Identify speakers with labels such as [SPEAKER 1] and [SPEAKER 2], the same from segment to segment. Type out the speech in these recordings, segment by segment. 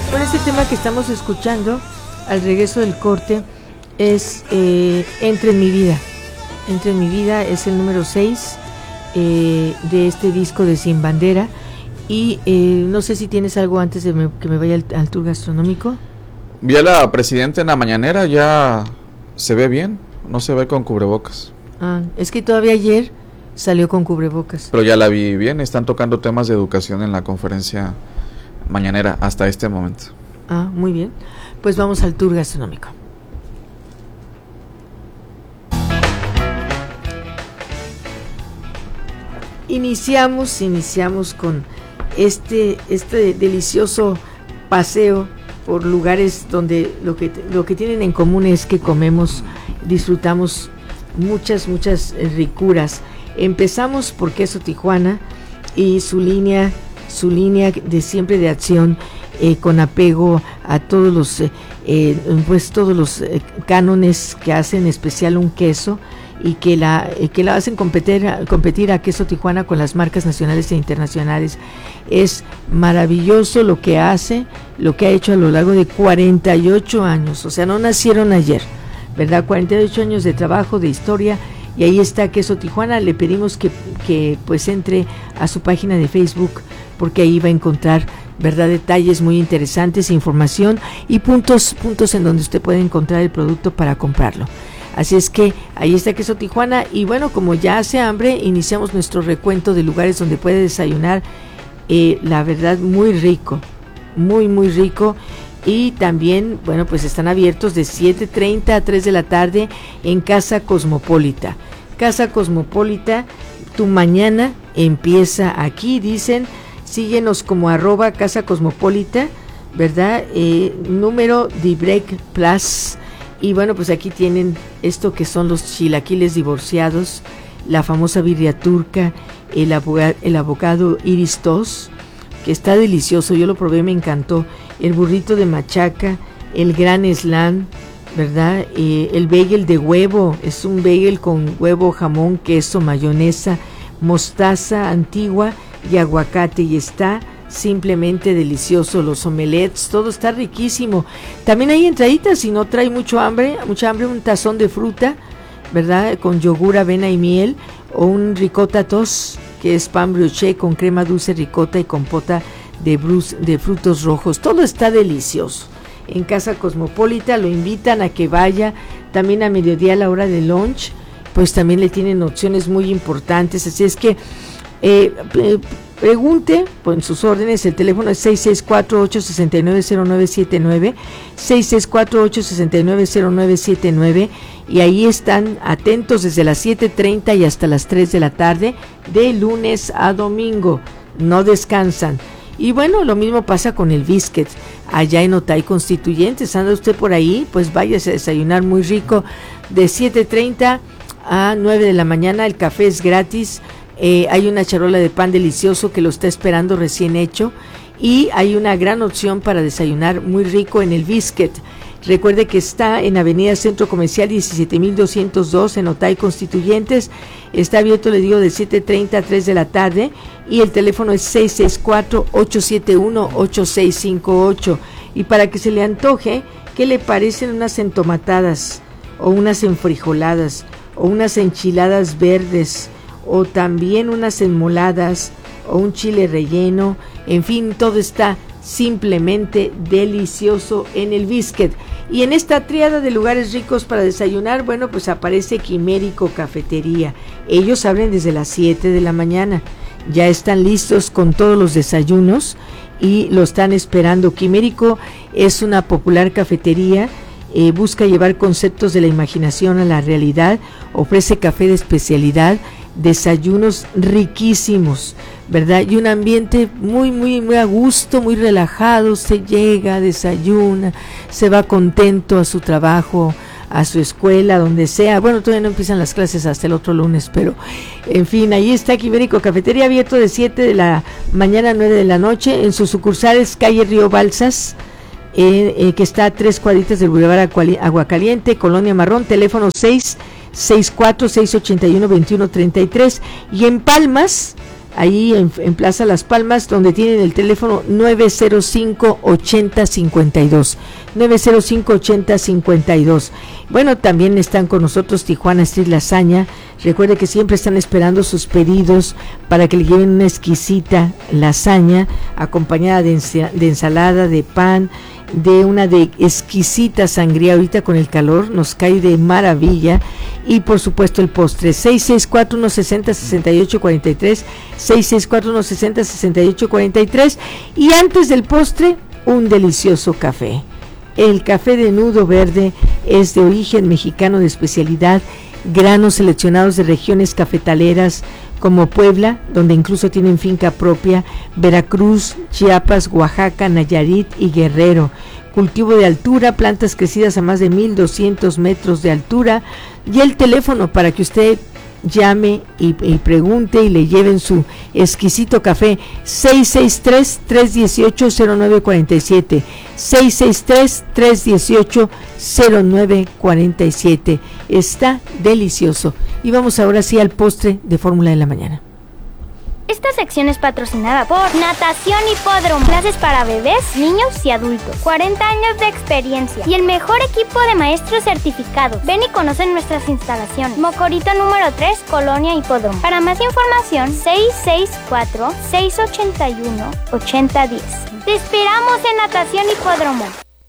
[SPEAKER 1] Bueno, este tema que estamos escuchando al regreso del corte es Entra en mi vida. Entra en mi vida es el número 6 de este disco de Sin Bandera. Y no sé si tienes algo antes de que me vaya al tour gastronómico.
[SPEAKER 2] Vi a la presidenta en la mañanera, ya se ve bien, no se ve con cubrebocas.
[SPEAKER 1] Es que todavía ayer salió con cubrebocas.
[SPEAKER 2] Pero ya la vi bien, están tocando temas de educación en la conferencia mañanera hasta este momento.
[SPEAKER 1] Muy bien. Pues vamos al tour gastronómico. Iniciamos con este delicioso paseo por lugares donde lo que tienen en común es que disfrutamos muchas ricuras. Empezamos por Queso Tijuana y su línea de siempre de acción, con apego a todos los cánones que hacen especial un queso y que la hacen competir a Queso Tijuana con las marcas nacionales e internacionales. Es maravilloso lo que ha hecho a lo largo de 48 años, o sea, no nacieron ayer, ¿verdad? 48 años de trabajo, de historia, y ahí está Queso Tijuana. Le pedimos que pues entre a su página de Facebook, porque ahí va a encontrar, ¿verdad?, detalles muy interesantes, información y puntos en donde usted puede encontrar el producto para comprarlo. Así es que ahí está Queso Tijuana. Y bueno, como ya hace hambre, iniciamos nuestro recuento de lugares donde puede desayunar, la verdad, muy rico, muy rico. Y también, bueno, pues están abiertos de 7:30 a 3 de la tarde en Casa Cosmopolita. Casa Cosmopolita, tu mañana empieza aquí, dicen. Síguenos como @Casa Cosmopolita, ¿verdad? Número de Break Plus. Y bueno, pues aquí tienen esto que son los chilaquiles divorciados, la famosa birria turca, el abocado Iris Tos, que está delicioso, yo lo probé, me encantó. El burrito de machaca, el gran slam, ¿verdad? El bagel de huevo, es un bagel con huevo, jamón, queso, mayonesa, mostaza antigua y aguacate, y está simplemente delicioso. Los omelets, todo está riquísimo. También hay entraditas, si no trae mucha hambre, un tazón de fruta, ¿verdad?, con yogur, avena y miel, o un ricota toast, que es pan brioché con crema dulce, ricota y compota de frutos rojos. Todo está delicioso. En Casa Cosmopolita lo invitan a que vaya. También a mediodía, a la hora de lunch, pues también le tienen opciones muy importantes. Así es que pregunte, pues en sus órdenes. El teléfono es 664-869-0979, 664-869-0979, y ahí están atentos desde las 7:30 y hasta las 3 de la tarde, de lunes a domingo, no descansan. Y bueno, lo mismo pasa con el Biscuit, allá en Otay Constituyentes. Anda usted por ahí, pues váyase a desayunar muy rico, de 7:30 a 9 de la mañana, el café es gratis. Hay una charola de pan delicioso que lo está esperando recién hecho, y hay una gran opción para desayunar muy rico en el Biscuit. Recuerde que está en Avenida Centro Comercial 17202 en Otay Constituyentes. Está abierto, le digo, de 7:30 a 3 de la tarde, y el teléfono es 664-871-8658. Y para que se le antoje, ¿qué le parecen unas entomatadas, o unas enfrijoladas, o unas enchiladas verdes, o también unas enmoladas, o un chile relleno? En fin, todo está simplemente delicioso en el Biscuit. Y en esta tríada de lugares ricos para desayunar, bueno, pues aparece Quimérico Cafetería. Ellos abren desde las 7 de la mañana. Ya están listos con todos los desayunos y lo están esperando. Quimérico es una popular cafetería. Busca llevar conceptos de la imaginación a la realidad. Ofrece café de especialidad, desayunos riquísimos, ¿verdad? Y un ambiente muy a gusto, muy relajado. Se llega, desayuna, se va contento a su trabajo, a su escuela, donde sea. Bueno, todavía no empiezan las clases hasta el otro lunes, pero en fin, ahí está Quimérico Cafetería, abierto de 7 de la mañana a 9 de la noche, en sus sucursales calle Río Balsas, que está a 3 cuadritas del Boulevard Aguacaliente, Colonia Marrón, teléfono 664-681-2133, y en Palmas, ahí en Plaza Las Palmas, donde tienen el teléfono 905-8052. 905-8052. Bueno, también están con nosotros Tijuana Street Lasaña. Recuerde que siempre están esperando sus pedidos para que le lleven una exquisita lasaña acompañada de ensalada, de pan, de una de exquisita sangría. Ahorita con el calor nos cae de maravilla. Y por supuesto el postre 664-160-6843, 664-160-6843. Y antes del postre, un delicioso café. El café de Nudo Verde es de origen mexicano de especialidad, granos seleccionados de regiones cafetaleras como Puebla, donde incluso tienen finca propia, Veracruz, Chiapas, Oaxaca, Nayarit y Guerrero. Cultivo de altura, plantas crecidas a más de 1,200 metros de altura, y el teléfono para que usted llame y pregunte y le lleven su exquisito café, 663-318-0947, 663-318-0947. Está delicioso. Y vamos ahora sí al postre de Fórmula de la Mañana.
[SPEAKER 3] Esta sección es patrocinada por Natación Hipódromo. Clases para bebés, niños y adultos. 40 años de experiencia y el mejor equipo de maestros certificados. Ven y conoce nuestras instalaciones. Mocorito número 3, Colonia Hipódromo. Para más información, 664-681-8010. Te esperamos en Natación Hipódromo.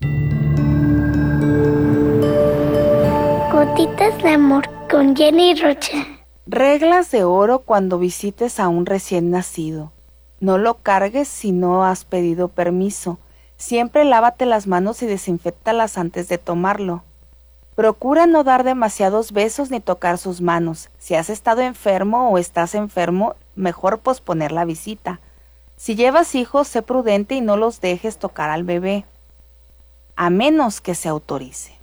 [SPEAKER 4] Gotitas de amor con Jenny Rocha.
[SPEAKER 5] Reglas de oro cuando visites a un recién nacido. No lo cargues si no has pedido permiso. Siempre lávate las manos y desinféctalas antes de tomarlo. Procura no dar demasiados besos ni tocar sus manos. Si has estado enfermo o estás enfermo, mejor posponer la visita. Si llevas hijos, sé prudente y no los dejes tocar al bebé, a menos que se autorice.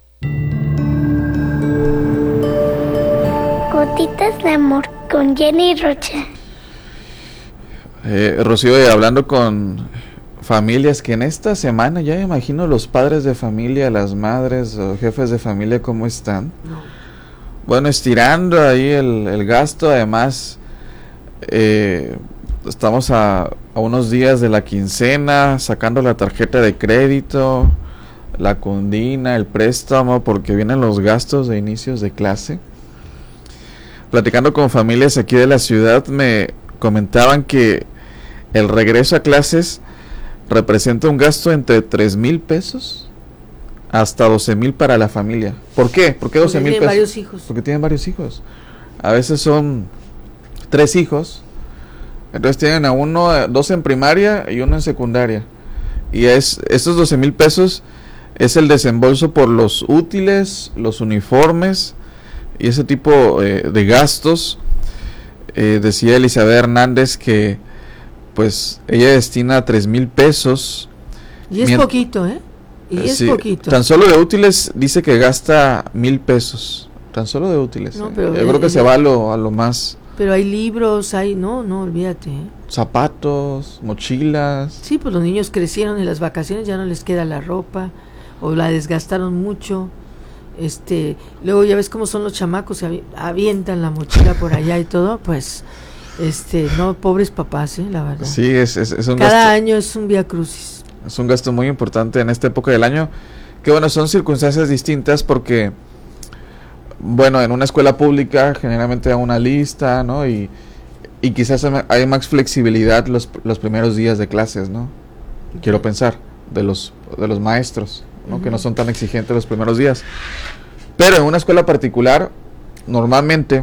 [SPEAKER 4] Gotitas de amor con Jenny Rocha.
[SPEAKER 2] Rocío, hablando con familias que en esta semana, ya me imagino los padres de familia, las madres o jefes de familia, ¿cómo están? No. Bueno, estirando ahí el gasto, además estamos a unos días de la quincena, sacando la tarjeta de crédito, la cundina, el préstamo, porque vienen los gastos de inicios de clase. Platicando con familias aquí de la ciudad, me comentaban que el regreso a clases representa un gasto entre 3,000 pesos hasta 12,000 para la familia. ¿Por qué? ¿Por qué 12,000 pesos?
[SPEAKER 1] Varios hijos.
[SPEAKER 2] Porque tienen varios hijos. A veces son 3 hijos. Entonces tienen a uno, 2 en primaria y uno en secundaria. Y estos 12,000 pesos es el desembolso por los útiles, los uniformes y ese tipo de gastos. Decía Elizabeth Hernández que pues ella destina 3,000 pesos.
[SPEAKER 1] Y es poquito, Y es poquito.
[SPEAKER 2] Tan solo de útiles dice que gasta 1,000 pesos. Tan solo de útiles. No, pero yo creo que se va a lo más.
[SPEAKER 1] Pero hay libros, no, olvídate.
[SPEAKER 2] Zapatos, mochilas.
[SPEAKER 1] Sí, pues los niños crecieron en las vacaciones, ya no les queda la ropa, o la desgastaron mucho. Luego ya ves cómo son los chamacos, se avientan la mochila por allá y todo, pues, no, pobres papás, la verdad.
[SPEAKER 2] Sí, es un
[SPEAKER 1] Cada gasto, año es un viacrucis.
[SPEAKER 2] Es un gasto muy importante en esta época del año, que bueno, son circunstancias distintas porque, bueno, en una escuela pública generalmente hay una lista, ¿no? Y quizás hay más flexibilidad los primeros días de clases, ¿no? Quiero pensar, de los maestros, ¿no? Uh-huh. Que no son tan exigentes los primeros días. Pero en una escuela particular, normalmente,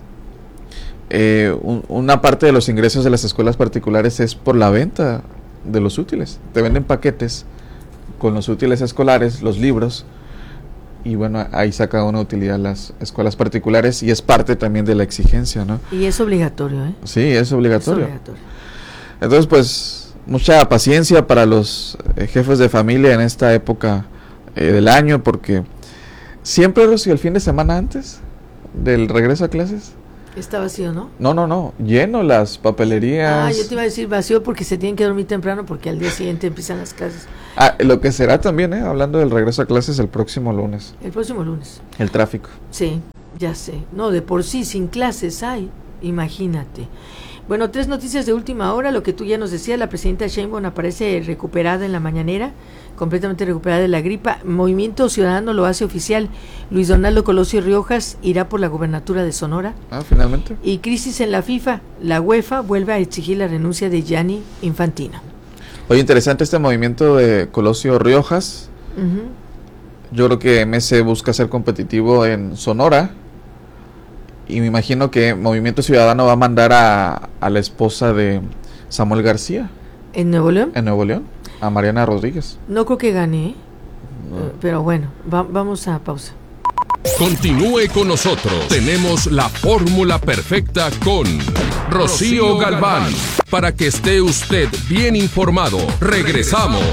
[SPEAKER 2] una parte de los ingresos de las escuelas particulares es por la venta de los útiles. Te venden paquetes con los útiles escolares, los libros, y bueno, ahí saca una utilidad las escuelas particulares y es parte también de la exigencia, ¿no?
[SPEAKER 1] Y es obligatorio,
[SPEAKER 2] Sí, es obligatorio. Entonces, pues, mucha paciencia para los jefes de familia en esta época del año, porque siempre, Rocío, el fin de semana antes del regreso a clases
[SPEAKER 1] está vacío, ¿no?
[SPEAKER 2] No, lleno las papelerías.
[SPEAKER 1] Yo te iba a decir vacío porque se tienen que dormir temprano porque al día siguiente empiezan las clases.
[SPEAKER 2] Lo que será también, hablando del regreso a clases el próximo lunes.
[SPEAKER 1] El próximo lunes.
[SPEAKER 2] El tráfico.
[SPEAKER 1] Sí, ya sé. No, de por sí sin clases hay, imagínate. Bueno, 3 noticias de última hora, lo que tú ya nos decías, la presidenta Sheinbaum aparece recuperada en la mañanera, completamente recuperada de la gripa. Movimiento Ciudadano lo hace oficial, Luis Donaldo Colosio Riojas irá por la gubernatura de Sonora.
[SPEAKER 2] Finalmente.
[SPEAKER 1] Y crisis en la FIFA, la UEFA vuelve a exigir la renuncia de Gianni Infantino.
[SPEAKER 2] Oye, interesante este movimiento de Colosio Riojas. Yo creo que MC busca ser competitivo en Sonora. Y me imagino que Movimiento Ciudadano va a mandar a la esposa de Samuel García.
[SPEAKER 1] ¿En Nuevo León?
[SPEAKER 2] En Nuevo León, a Mariana Rodríguez.
[SPEAKER 1] No creo que gane, ¿eh?
[SPEAKER 2] No.
[SPEAKER 1] Pero bueno, vamos a pausa.
[SPEAKER 6] Continúe con nosotros. Tenemos la fórmula perfecta con Rocío Galván. Para que esté usted bien informado. Regresamos.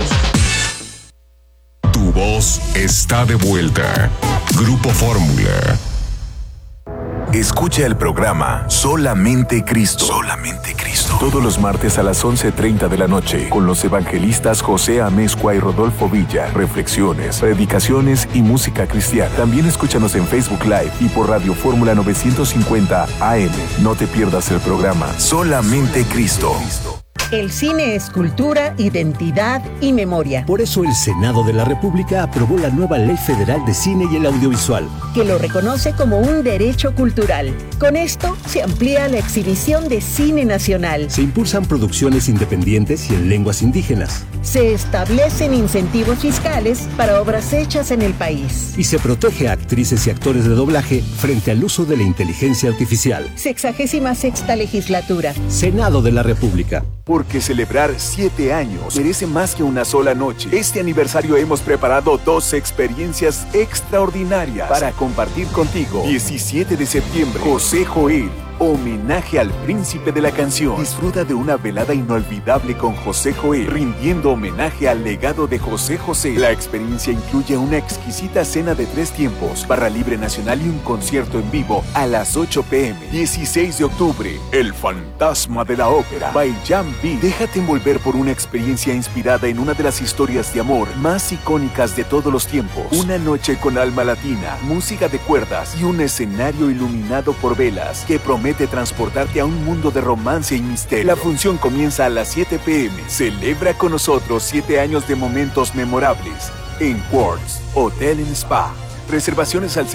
[SPEAKER 7] Tu voz está de vuelta. Grupo Fórmula. Escucha el programa Solamente Cristo. Solamente Cristo. Todos los martes a las 11:30 de la noche con los evangelistas José Amezcua y Rodolfo Villa. Reflexiones, predicaciones y música cristiana. También escúchanos en Facebook Live y por Radio Fórmula 950 AM. No te pierdas el programa Solamente Cristo.
[SPEAKER 8] El cine es cultura, identidad y memoria.
[SPEAKER 9] Por eso el Senado de la República aprobó la nueva Ley Federal de Cine y el Audiovisual,
[SPEAKER 8] que lo reconoce como un derecho cultural. Con esto se amplía la exhibición de cine nacional.
[SPEAKER 9] Se impulsan producciones independientes y en lenguas indígenas.
[SPEAKER 8] Se establecen incentivos fiscales para obras hechas en el país.
[SPEAKER 9] Y se protege a actrices y actores de doblaje frente al uso de la inteligencia artificial.
[SPEAKER 8] 66ª legislatura.
[SPEAKER 9] Senado de la República.
[SPEAKER 7] Porque celebrar 7 años merece más que una sola noche. Este aniversario hemos preparado 2 experiencias extraordinarias para compartir contigo. 17 de septiembre, José Joel. Homenaje al príncipe de la canción. Disfruta de una velada inolvidable con José Joel, rindiendo homenaje al legado de José José. La experiencia incluye una exquisita cena de 3 tiempos, barra libre nacional y un concierto en vivo a las 8 p.m. 16 de octubre, El Fantasma de la Ópera, by Jan B. Déjate envolver por una experiencia inspirada en una de las historias de amor más icónicas de todos los tiempos. Una noche con alma latina, música de cuerdas y un escenario iluminado por velas que promete transportarte a un mundo de romance y misterio. La función comienza a las 7 p.m. Celebra con nosotros 7 años de momentos memorables en Quartz Hotel and Spa. Reservaciones al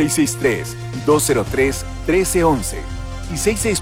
[SPEAKER 7] 663-203-1311 y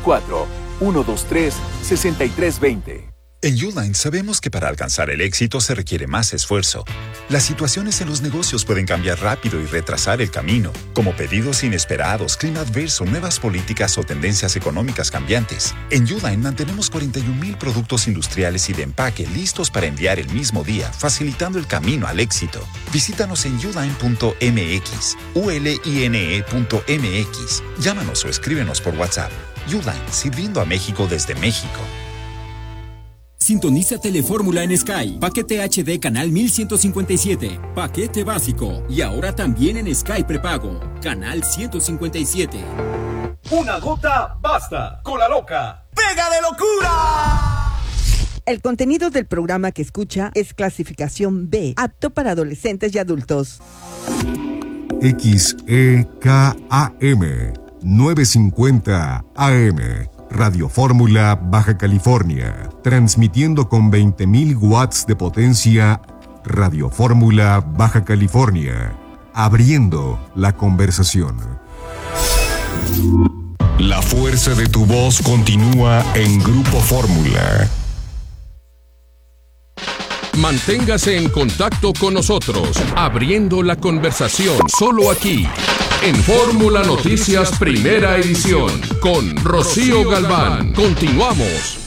[SPEAKER 7] 664-123-6320.
[SPEAKER 10] En Uline sabemos que para alcanzar el éxito se requiere más esfuerzo. Las situaciones en los negocios pueden cambiar rápido y retrasar el camino, como pedidos inesperados, clima adverso, nuevas políticas o tendencias económicas cambiantes. En Uline mantenemos 41,000 productos industriales y de empaque listos para enviar el mismo día, facilitando el camino al éxito. Visítanos en uline.mx, uline.mx. Llámanos o escríbenos por WhatsApp. Uline, sirviendo a México desde México.
[SPEAKER 11] Sintoniza Telefórmula en Sky. Paquete HD canal 1157. Paquete básico. Y ahora también en Sky prepago. Canal 157.
[SPEAKER 12] Una gota basta. Con la loca. ¡Pega de locura!
[SPEAKER 8] El contenido del programa que escucha es clasificación B, apto para adolescentes y adultos.
[SPEAKER 13] XEKAM 950 AM. Radio Fórmula, Baja California, transmitiendo con 20,000 watts de potencia. Radio Fórmula, Baja California, abriendo la conversación.
[SPEAKER 7] La fuerza de tu voz continúa en Grupo Fórmula.
[SPEAKER 6] Manténgase en contacto con nosotros, abriendo la conversación, solo aquí, en Fórmula Noticias Primera Edición, con Rocío Galván. Continuamos.